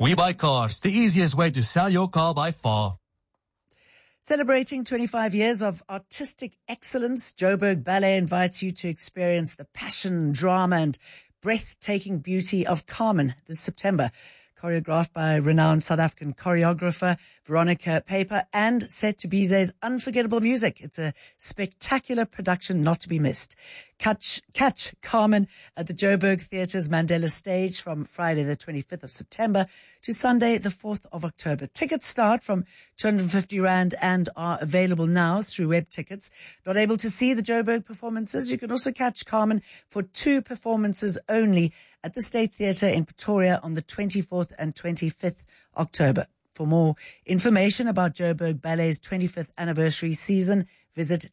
We Buy Cars, the easiest way to sell your car by far. Celebrating 25 years of artistic excellence, Joburg Ballet invites you to experience the passion, drama and breathtaking beauty of Carmen this September. Choreographed by renowned South African choreographer Veronica Paper and set to Bize's unforgettable music. It's a spectacular production not to be missed. Catch Carmen at the Joburg Theatre's Mandela stage from Friday the 25th of September to Sunday the 4th of October. Tickets start from 250 Rand and are available now through web tickets. Not able to see the Joburg performances? You can also catch Carmen for 2 performances only at the State Theatre in Pretoria on the 24th and 25th October. For more information about Joburg Ballet's 25th anniversary season, visit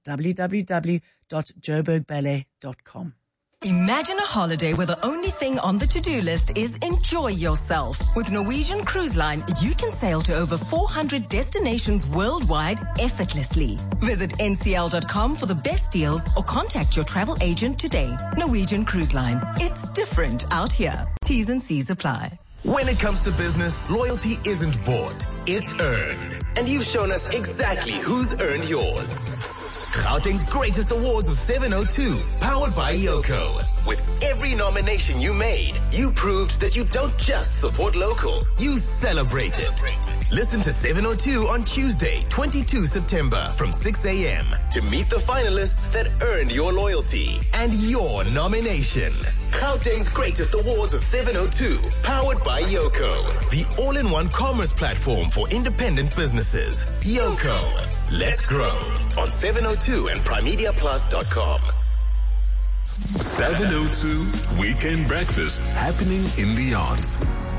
www.joburgballet.com. Imagine a holiday where the only thing on the to-do list is enjoy yourself. With Norwegian Cruise Line, you can sail to over 400 destinations worldwide effortlessly. Visit ncl.com for the best deals or contact your travel agent today. Norwegian Cruise Line. It's different out here. T's and C's apply. When it comes to business, loyalty isn't bought, it's earned. And you've shown us exactly who's earned yours. Gauteng's greatest awards of 702, powered by Yoko. With every nomination you made, you proved that you don't just support local, you celebrate it. Listen to 702 on Tuesday, 22 September from 6 a.m. to meet the finalists that earned your loyalty and your nomination. Gauteng's greatest awards of 702, powered by Yoko. The all-in-one commerce platform for independent businesses. Yoko. Let's grow on 702 and primediaplus.com. 702 Weekend Breakfast, happening in the arts.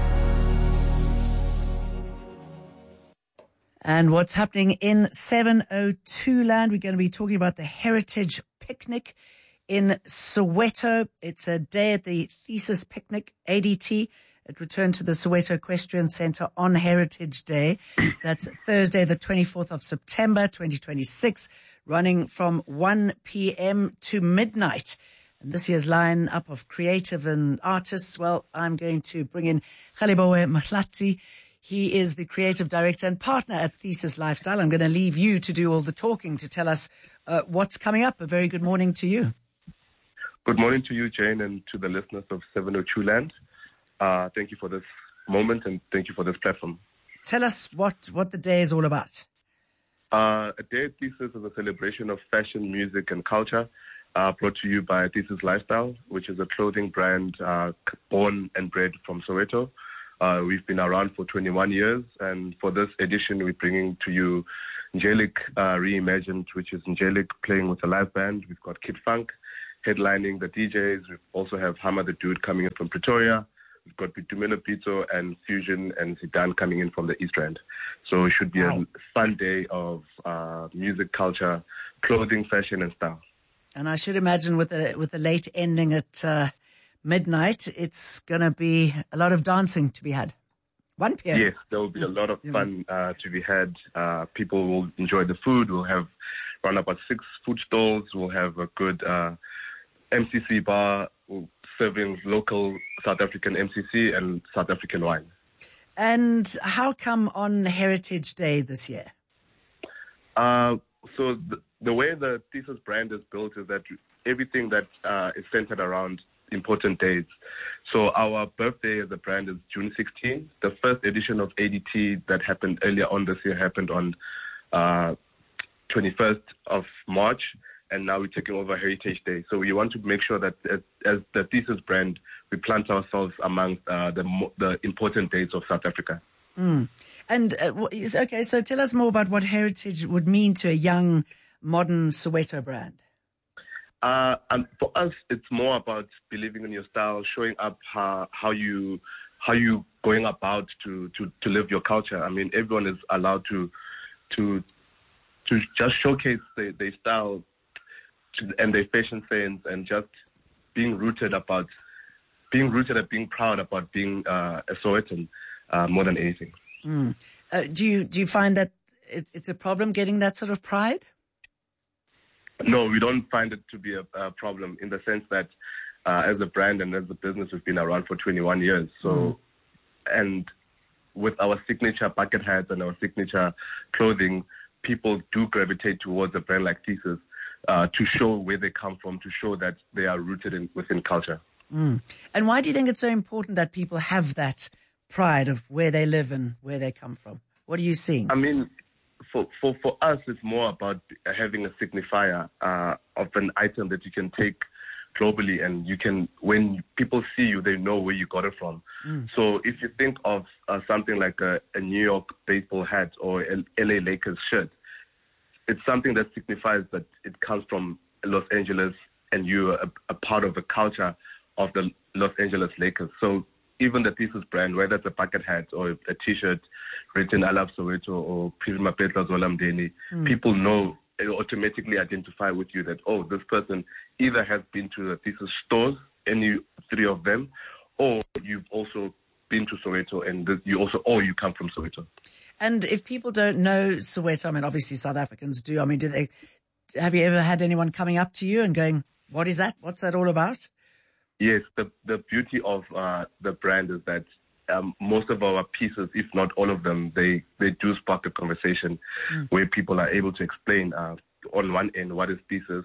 And what's happening in 702 land, we're going to be talking about the Heritage Picnic in Soweto. It's a day at the Thesis Picnic, ADT. It returned to the Soweto Equestrian Centre on Heritage Day. That's Thursday, the 24th of September, 2026, running from 1 p.m. to midnight. And this year's line-up of creative and artists, well, I'm going to bring in Khaliboe Mahlati. He is the creative director and partner at Thesis Lifestyle. I'm going to leave you to do all the talking to tell us what's coming up. A very good morning to you. Good morning to you, Jane, and to the listeners of 702 Land. Thank you for this moment and thank you for this platform. Tell us what the day is all about. A day at Thesis is a celebration of fashion, music, and culture, brought to you by Thesis Lifestyle, which is a clothing brand born and bred from Soweto. We've been around for 21 years, and for this edition, we're bringing to you Angelic Reimagined, which is Angelic playing with a live band. We've got Kid Funk headlining the DJs. We also have Hammer the Dude coming in from Pretoria. We've got Bitumelo Pito and Fusion and Zidane coming in from the East Rand. So it should be a fun day of music, culture, clothing, fashion, and style. And I should imagine with a late ending at midnight, it's going to be a lot of dancing to be had. 1 p.m. Yes, there will be a lot of fun to be had. People will enjoy the food. We'll have around about 6 food stalls. We'll have a good MCC bar serving local South African MCC and South African wine. And how come on Heritage Day this year? So the way the Thesis brand is built is that everything that is centered around important days. So our birthday as a brand is June 16. The first edition of ADT that happened earlier on this year happened on 21st of March, and now we're taking over Heritage Day. So we want to make sure that as the Thesis brand, we plant ourselves amongst the important days of South Africa. Mm. And, okay, so tell us more about what heritage would mean to a young, modern Soweto brand. And for us, it's more about believing in your style, showing up how you going about to live your culture. I mean, everyone is allowed to just showcase their style and their fashion sense, and just being rooted and being proud about being a Sowetan more than anything. Mm. Do you find that it's a problem getting that sort of pride? No, we don't find it to be a problem, in the sense that as a brand and as a business, we've been around for 21 years. So, and with our signature bucket hats and our signature clothing, people do gravitate towards a brand like Thesis to show where they come from, to show that they are rooted within culture. And why do you think it's so important that people have that pride of where they live and where they come from? What are you seeing? I mean, for us, it's more about having a signifier of an item that you can take globally, and you can, when people see you, they know where you got it from. So if you think of something like a New York baseball hat or an LA Lakers shirt, it's something that signifies that it comes from Los Angeles and you're a part of the culture of the Los Angeles Lakers. So even the Thesis brand, whether it's a bucket hat or a T-shirt written I Love Soweto or Phirima Petla Zolamdeni, people know, they automatically identify with you that, oh, this person either has been to the Thesis stores, any three of them, or you've also been to Soweto and you come from Soweto. And if people don't know Soweto, I mean, obviously South Africans do. I mean, have you ever had anyone coming up to you and going, what is that? What's that all about? Yes, the beauty of the brand is that most of our pieces, if not all of them, they do spark a conversation where people are able to explain on one end what is Thesis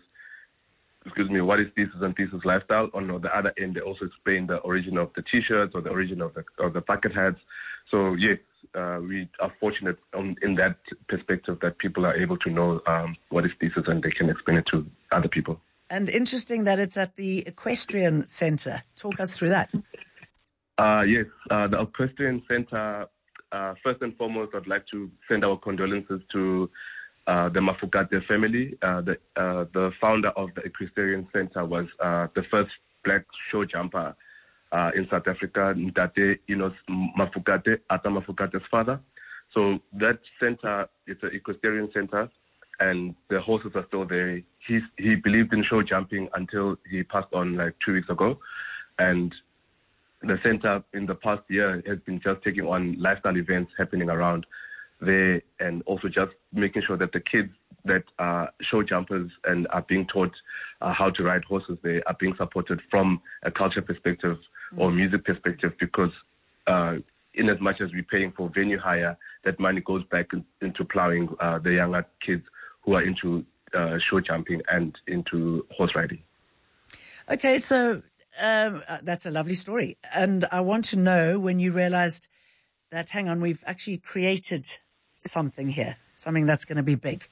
and Thesis lifestyle. On the other end, they also explain the origin of the T-shirts or the origin of the bucket hats. So yes, we are fortunate in that perspective that people are able to know what is Thesis and they can explain it to other people. And interesting that it's at the Equestrian Center. Talk us through that. Yes, the Equestrian Center, first and foremost, I'd like to send our condolences to the Mafokate family. The founder of the Equestrian Center was the first black show jumper in South Africa, Ntate Enos Mafokate, Ata Mafokate's father. So that center, it's an equestrian center, and the horses are still there. He believed in show jumping until he passed on like 2 weeks ago. And the center in the past year has been just taking on lifestyle events happening around there, and also just making sure that the kids that are show jumpers and are being taught how to ride horses, they are being supported from a culture perspective or music perspective, because in as much as we're paying for venue hire, that money goes back into plowing the younger kids who are into show jumping and into horse riding. Okay, so that's a lovely story. And I want to know when you realized that, hang on, we've actually created something here, something that's going to be big.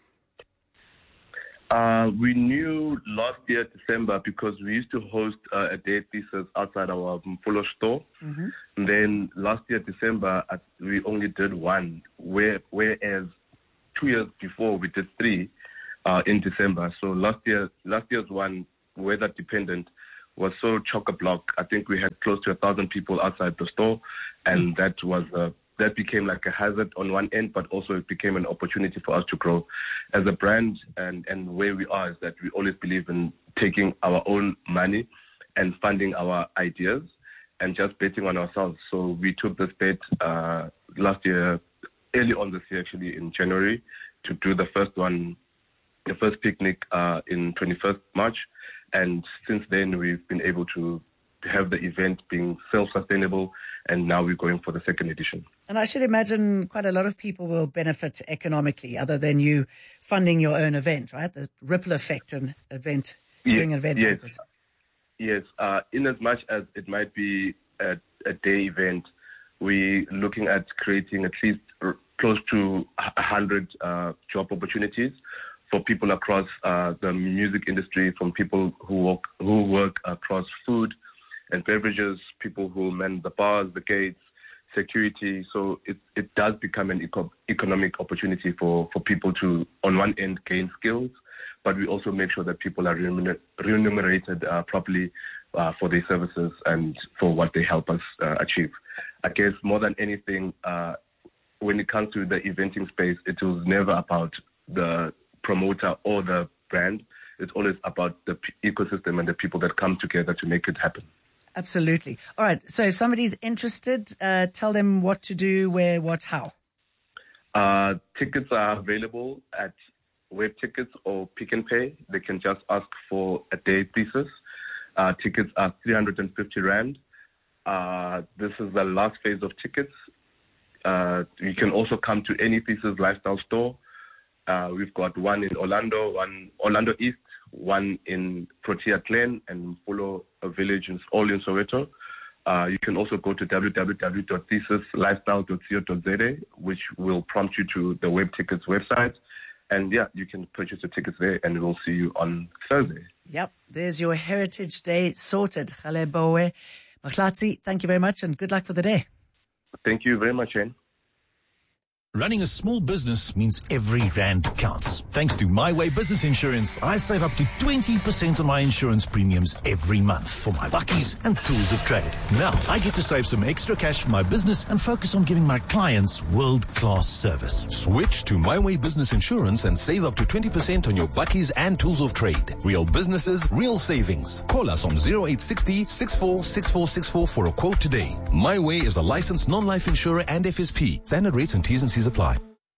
We knew last year, December, because we used to host a day at Thesis outside our Mfulo store. And then last year, December, we only did one, whereas 2 years before we did three in December. So last year's one, weather dependent, was so chock-a-block. I think we had close to 1,000 people outside the store, and that became like a hazard on one end, but also it became an opportunity for us to grow as a brand. And where we are is that we always believe in taking our own money and funding our ideas and just betting on ourselves. So we took this bet last year, early on this year, actually in January, to do the first picnic in 21st March. And since then, we've been able to have the event being self-sustainable, and now we're going for the second edition. And I should imagine quite a lot of people will benefit economically, other than you funding your own event, right? The ripple effect and event, doing an event like this. Yes, in as much as it might be a day event, we're looking at creating at least close to 100 job opportunities for people across the music industry, from people who work across food and beverages, people who man the bars, the gates, security. So it does become an economic opportunity for people to, on one end, gain skills, but we also make sure that people are remunerated properly for their services and for what they help us achieve. I guess more than anything, when it comes to the eventing space, it was never about the promoter or the brand. It's always about the ecosystem and the people that come together to make it happen. Absolutely. All right. So if somebody's interested, tell them what to do, where, what, how. Tickets are available at Web Tickets or Pick n Pay. They can just ask for a day Thesis. Tickets are 350 Rand. This is the last phase of tickets. You can also come to any Thesis Lifestyle store. We've got one in Orlando East, one in Protea Glen, and Mfulo Village, all in Soweto. You can also go to www.thesis.lifestyle.co.za, which will prompt you to the Web Tickets website. And yeah, you can purchase the tickets there, and we'll see you on Thursday. Yep, there's your Heritage Day sorted. Galeboe Mahlatsi, thank you very much, and good luck for the day. Thank you very much, Shane. Running a small business means every rand counts. Thanks to My Way Business Insurance, I save up to 20% on my insurance premiums every month for my bakkies and tools of trade. Now, I get to save some extra cash for my business and focus on giving my clients world-class service. Switch to My Way Business Insurance and save up to 20% on your bakkies and tools of trade. Real businesses, real savings. Call us on 0860 646464 for a quote today. My Way is a licensed non-life insurer and FSP. Standard rates and T's and C's apply.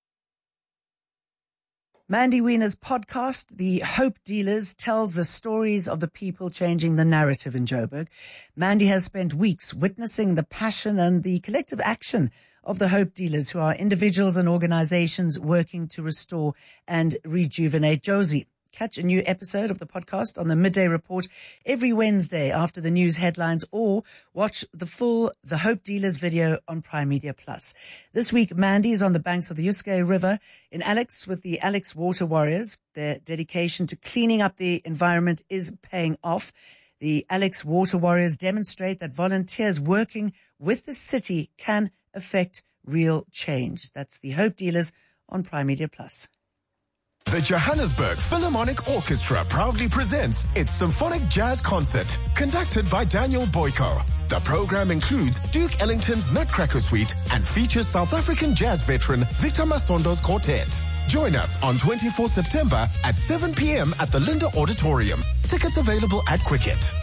Mandy Wiener's podcast, The Hope Dealers, tells the stories of the people changing the narrative in Joburg. Mandy has spent weeks witnessing the passion and the collective action of the Hope Dealers, who are individuals and organizations working to restore and rejuvenate Jozi. Catch a new episode of the podcast on the Midday Report every Wednesday after the news headlines, or watch the full The Hope Dealers video on Prime Media Plus. This week, Mandy is on the banks of the Uskay River in Alex with the Alex Water Warriors. Their dedication to cleaning up the environment is paying off. The Alex Water Warriors demonstrate that volunteers working with the city can affect real change. That's the Hope Dealers on Prime Media Plus. The Johannesburg Philharmonic Orchestra proudly presents its Symphonic Jazz Concert, conducted by Daniel Boyko. The program includes Duke Ellington's Nutcracker Suite and features South African jazz veteran Victor Masondo's quartet. Join us on 24 September at 7 p.m. at the Linda Auditorium. Tickets available at Quicket.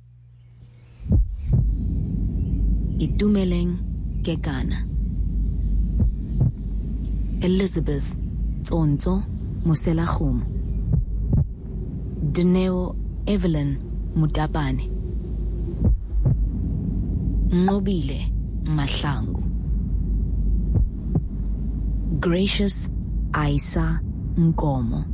Itumeleng Kekana. Elizabeth Tsonto Muselachum. Dineo Evelyn Mutabane. Nobile Mahlangu. Gracious Aisa Nkomo.